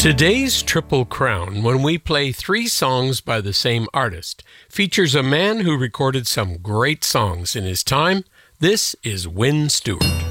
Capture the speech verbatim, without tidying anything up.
Today's Triple Crown, when we play three songs by the same artist, features a man who recorded some great songs in his time. This is Wyn Stewart.